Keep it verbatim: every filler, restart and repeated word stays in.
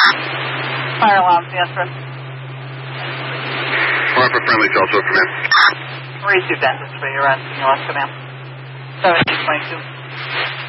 Fire alarm, yes, sir. Harper Friendly, Tulsa, command. Received engines for your end, New York, command. seventeen twenty-two.